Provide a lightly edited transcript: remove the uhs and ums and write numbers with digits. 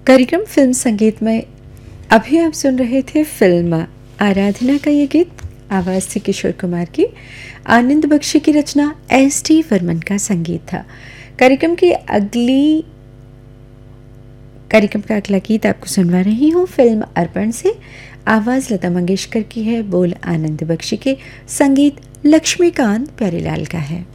कार्यक्रम फिल्म संगीत में अभी आप सुन रहे थे फिल्म आराधना का ये गीत। आवाज़ थी किशोर कुमार की, आनंद बख्शी की रचना, एस.डी. बर्मन का संगीत था। कार्यक्रम का अगला गीत आपको सुनवा रही हूँ फिल्म अर्पण से। आवाज़ लता मंगेशकर की है, बोल आनंद बख्शी के, संगीत लक्ष्मीकांत प्यारेलाल का है।